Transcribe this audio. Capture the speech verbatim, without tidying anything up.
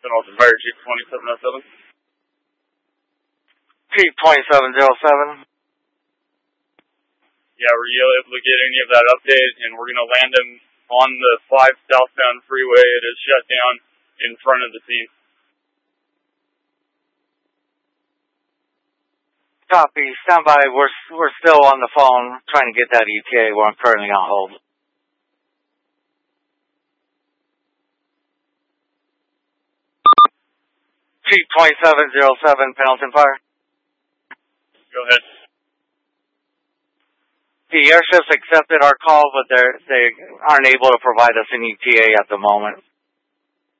Pendleton, Austin Fire Chief twenty-seven oh seven. Chief twenty-seven oh seven. Yeah, were you able to get any of that update? And we're going to land him on the five southbound freeway. It is shut down in front of the scene. Copy. Stand by. We're, we're still on the phone trying to get that E T A. We're currently on hold. Chief twenty-seven oh seven, Pendleton Fire. Go ahead. The airships accepted our call, but they they aren't able to provide us an E T A at the moment.